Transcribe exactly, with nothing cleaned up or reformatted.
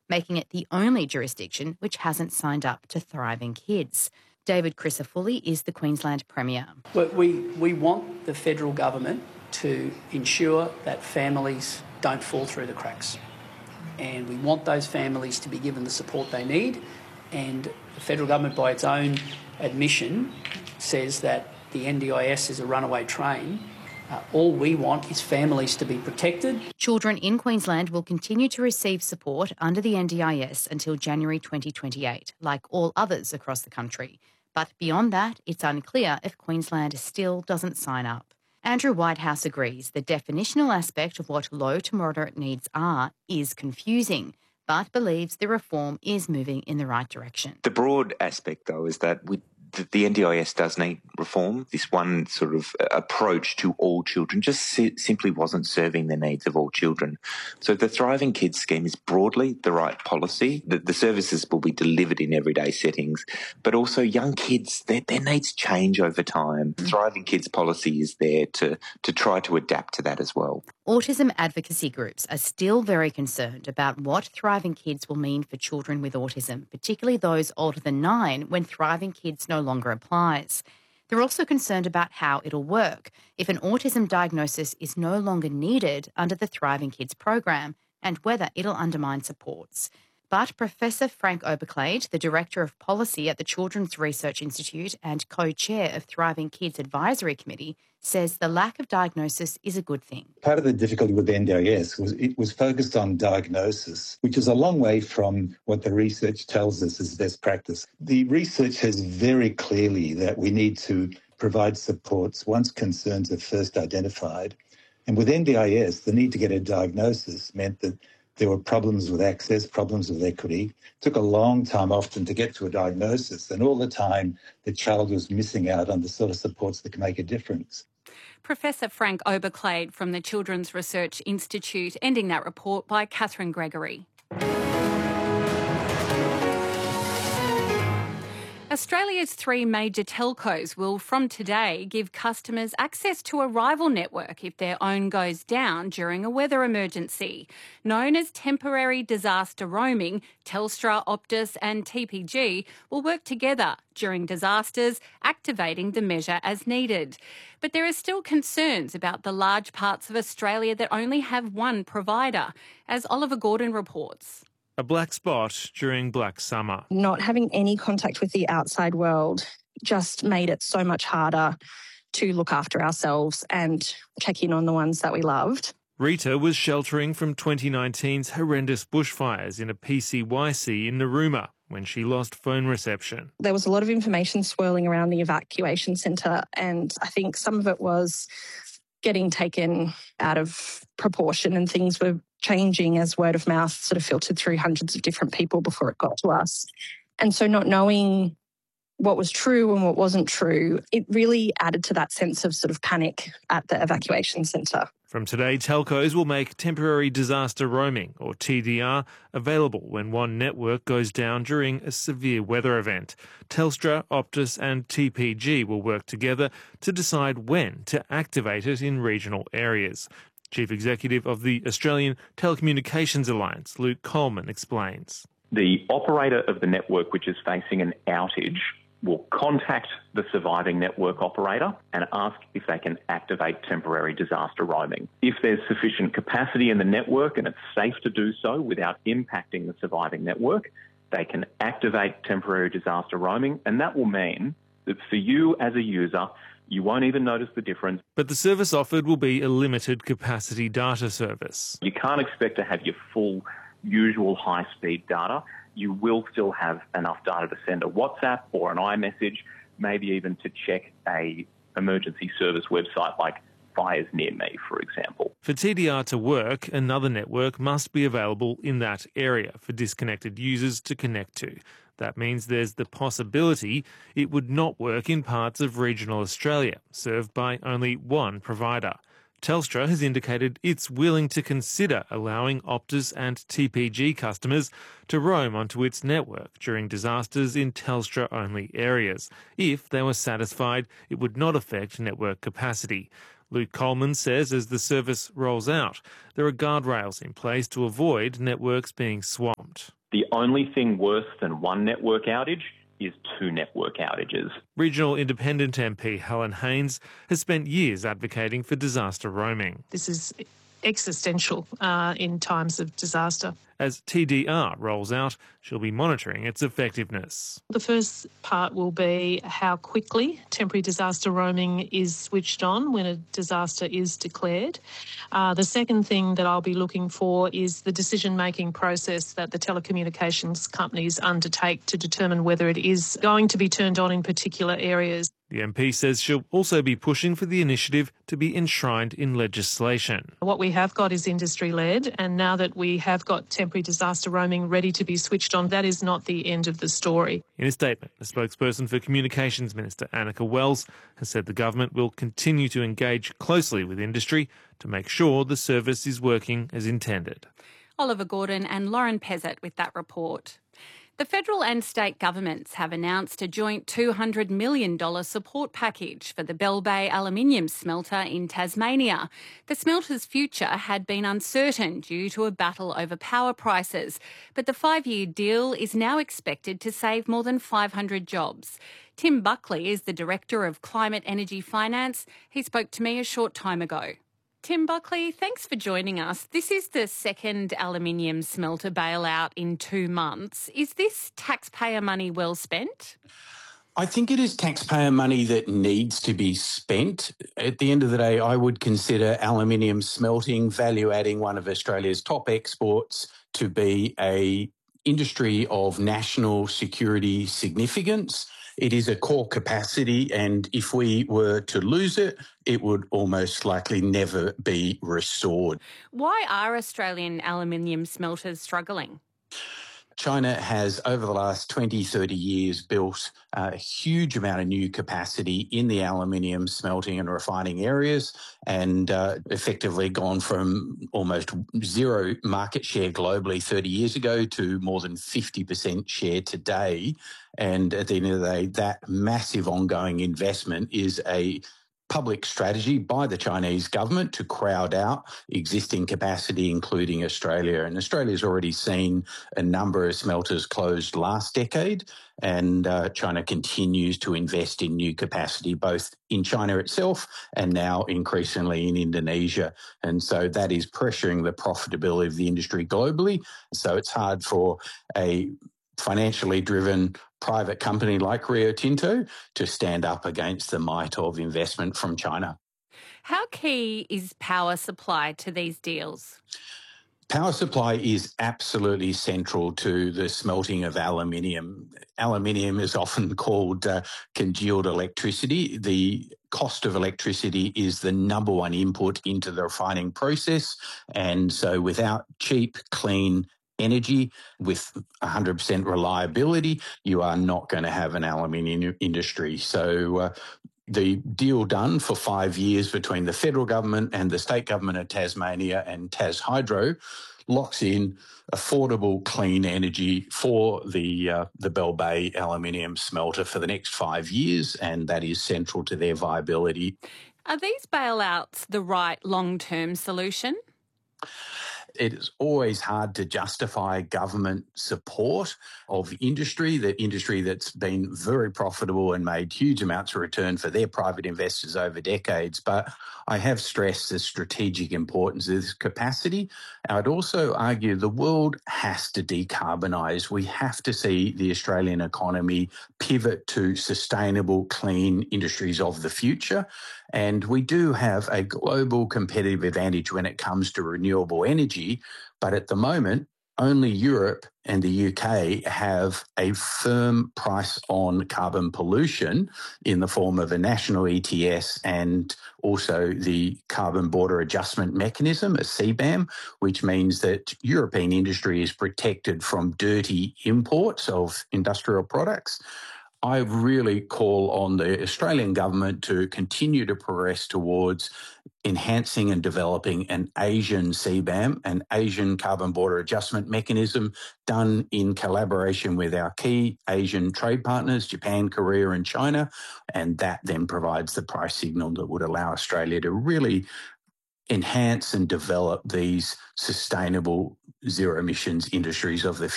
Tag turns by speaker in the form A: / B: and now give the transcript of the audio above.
A: making it the only jurisdiction which hasn't signed up to Thriving Kids. David Crisafulli is the Queensland Premier.
B: Well, we, we want the federal government to ensure that families don't fall through the cracks. And we want those families to be given the support they need. And the federal government, by its own admission, says that the N D I S is a runaway train. Uh, all we want is families to be protected.
A: Children in Queensland will continue to receive support under the N D I S until January twenty twenty-eight, like all others across the country. But beyond that, it's unclear if Queensland still doesn't sign up. Andrew Whitehouse agrees the definitional aspect of what low to moderate needs are is confusing, but believes the reform is moving in the right direction.
C: The broad aspect, though, is that we the N D I S does need reform. This one sort of approach to all children just si- simply wasn't serving the needs of all children. So the Thriving Kids scheme is broadly the right policy. The, the services will be delivered in everyday settings, but also young kids, their, their needs change over time. Mm. Thriving Kids policy is there to, to try to adapt to that as well.
A: Autism advocacy groups are still very concerned about what Thriving Kids will mean for children with autism, particularly those older than nine when Thriving Kids no longer applies. They're also concerned about how it'll work if an autism diagnosis is no longer needed under the Thriving Kids program and whether it'll undermine supports. But Professor Frank Oberclade, the Director of Policy at the Children's Research Institute and co-chair of Thriving Kids Advisory Committee, says the lack of diagnosis is a good thing.
D: Part of the difficulty with the N D I S was it was focused on diagnosis, which is a long way from what the research tells us is best practice. The research says very clearly that we need to provide supports once concerns are first identified. And with N D I S, the need to get a diagnosis meant that there were problems with access, problems with equity. It took a long time often to get to a diagnosis, and all the time the child was missing out on the sort of supports that can make a difference.
E: Professor Frank Oberclade from the Children's Research Institute, ending that report by Catherine Gregory. Australia's three major telcos will, from today, give customers access to a rival network if their own goes down during a weather emergency. Known as temporary disaster roaming, Telstra, Optus and T P G will work together during disasters, activating the measure as needed. But there are still concerns about the large parts of Australia that only have one provider, as Oliver Gordon reports.
F: A black spot during Black Summer.
G: Not having any contact with the outside world just made it so much harder to look after ourselves and check in on the ones that we loved.
F: Rita was sheltering from twenty nineteen's horrendous bushfires in a P C Y C in Narooma when she lost phone reception.
G: There was a lot of information swirling around the evacuation centre, and I think some of it was getting taken out of proportion, and things were changing as word of mouth sort of filtered through hundreds of different people before it got to us. And so not knowing what was true and what wasn't true, it really added to that sense of sort of panic at the evacuation centre.
F: From today, telcos will make temporary disaster roaming, or T D R, available when one network goes down during a severe weather event. Telstra, Optus and T P G will work together to decide when to activate it in regional areas. Chief Executive of the Australian Telecommunications Alliance, Luke Coleman, explains.
H: The operator of the network which is facing an outage will contact the surviving network operator and ask if they can activate temporary disaster roaming. If there's sufficient capacity in the network and it's safe to do so without impacting the surviving network, they can activate temporary disaster roaming, and that will mean that for you as a user, you won't even notice the difference.
F: But the service offered will be a limited capacity data service.
H: You can't expect to have your full usual high-speed data. You will still have enough data to send a WhatsApp or an iMessage, maybe even to check a emergency service website like Fires Near Me, for example.
F: For T D R to work, another network must be available in that area for disconnected users to connect to. That means there's the possibility it would not work in parts of regional Australia, served by only one provider. Telstra has indicated it's willing to consider allowing Optus and T P G customers to roam onto its network during disasters in Telstra-only areas, if they were satisfied it would not affect network capacity. Luke Coleman says as the service rolls out, there are guardrails in place to avoid networks being swamped.
H: The only thing worse than one network outage is two network outages.
F: Regional Independent M P Helen Haines has spent years advocating for disaster roaming.
I: This is existential uh, in times of disaster.
F: As T D R rolls out, she'll be monitoring its effectiveness.
I: The first part will be how quickly temporary disaster roaming is switched on when a disaster is declared. Uh, the second thing that I'll be looking for is the decision-making process that the telecommunications companies undertake to determine whether it is going to be turned on in particular areas.
F: The M P says she'll also be pushing for the initiative to be enshrined in legislation.
I: What we have got is industry-led, and now that we have got temporary disaster roaming ready to be switched on, that is not the end of the story.
F: In a statement, the spokesperson for Communications Minister Annika Wells has said the government will continue to engage closely with industry to make sure the service is working as intended.
E: Oliver Gordon and Lauren Pezzett with that report. The federal and state governments have announced a joint two hundred million dollars support package for the Bell Bay aluminium smelter in Tasmania. The smelter's future had been uncertain due to a battle over power prices, but the five-year deal is now expected to save more than five hundred jobs. Tim Buckley is the Director of Climate Energy Finance. He spoke to me a short time ago. Tim Buckley, thanks for joining us. This is the second aluminium smelter bailout in two months. Is this taxpayer money well spent?
J: I think it is taxpayer money that needs to be spent. At the end of the day, I would consider aluminium smelting, value-adding, one of Australia's top exports, to be a industry of national security significance. It is a core capacity, and if we were to lose it, it would almost likely never be restored.
E: Why are Australian aluminium smelters struggling?
J: China has, over the last twenty, thirty years, built a huge amount of new capacity in the aluminium smelting and refining areas, and uh, effectively gone from almost zero market share globally thirty years ago to more than fifty percent share today. And at the end of the day, that massive ongoing investment is a public strategy by the Chinese government to crowd out existing capacity, including Australia. And Australia's already seen a number of smelters closed last decade, and uh, China continues to invest in new capacity, both in China itself and now increasingly in Indonesia. And so that is pressuring the profitability of the industry globally. So it's hard for a financially driven private company like Rio Tinto to stand up against the might of investment from China.
E: How key is power supply to these deals?
J: Power supply is absolutely central to the smelting of aluminium. Aluminium is often called uh, congealed electricity. The cost of electricity is the number one input into the refining process. And so without cheap, clean energy with one hundred percent reliability, you are not going to have an aluminium industry. So uh, the deal done for five years between the federal government and the state government of Tasmania and TasHydro locks in affordable, clean energy for the uh, the Bell Bay aluminium smelter for the next five years, and that is central to their viability.
E: Are these bailouts the right long-term solution?
J: It is always hard to justify government support of industry, the industry that's been very profitable and made huge amounts of return for their private investors over decades. But I have stressed the strategic importance of this capacity. I'd also argue the world has to decarbonise. We have to see the Australian economy pivot to sustainable, clean industries of the future. And we do have a global competitive advantage when it comes to renewable energy. But at the moment, only Europe and the U K have a firm price on carbon pollution in the form of a national E T S and also the Carbon Border Adjustment Mechanism, a C BAM, which means that European industry is protected from dirty imports of industrial products. I really call on the Australian government to continue to progress towards enhancing and developing an Asian C BAM, an Asian Carbon Border Adjustment Mechanism, done in collaboration with our key Asian trade partners, Japan, Korea and China. And that then provides the price signal that would allow Australia to really enhance and develop these sustainable zero emissions industries of the future.